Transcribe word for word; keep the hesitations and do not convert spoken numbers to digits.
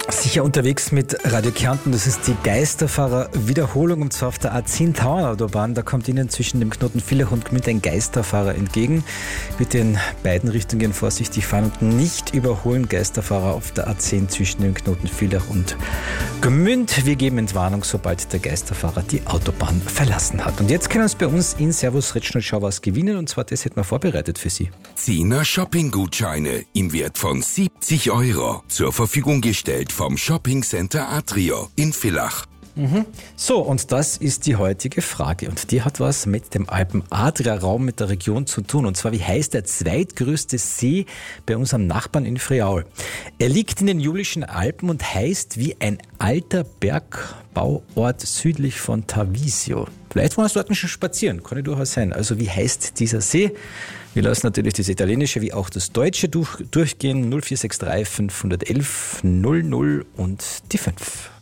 Sicher unterwegs mit Radio Kärnten. Das ist die Geisterfahrer-Wiederholung, und zwar auf der A zehn Tauernautobahn. Da kommt Ihnen zwischen dem Knoten Villach und Gmünd ein Geisterfahrer entgegen. Bitte in beiden Richtungen vorsichtig fahren und nicht überholen. Geisterfahrer auf der A zehn zwischen dem Knoten Villach und Gmünd. Wir geben Entwarnung, sobald der Geisterfahrer die Autobahn verlassen hat. Und jetzt können Sie bei uns in Servus Retschnitschau was gewinnen, und zwar das hätten wir vorbereitet für Sie. Zehner Shopping-Gutscheine im Wert von siebzig Euro zur Verfügung gestellt vom Shopping Center Atrio in Villach. Mhm. So, und das ist die heutige Frage, und die hat was mit dem Alpen-Adria-Raum, mit der Region zu tun, und zwar: Wie heißt der zweitgrößte See bei unserem Nachbarn in Friaul? Er liegt in den Julischen Alpen und heißt wie ein alter Bergbauort südlich von Tarvisio. Vielleicht wollen Sie dort schon spazieren, kann ja durchaus sein. Also wie heißt dieser See? Wir lassen natürlich das Italienische wie auch das Deutsche durch, durchgehen. null vier sechs drei fünf eins eins null null und die fünf.